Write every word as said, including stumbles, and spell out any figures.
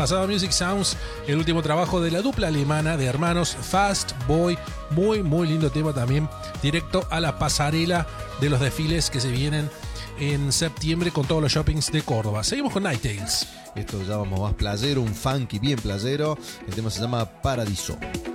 pasaba Music Sounds, el último trabajo de la dupla alemana de hermanos Fast Boy. Muy, muy lindo tema también, directo a la pasarela de los desfiles que se vienen en septiembre con todos los shoppings de Córdoba. Seguimos con Night Tales. Esto ya vamos más playero, un funky bien playero. El tema se llama Paradiso.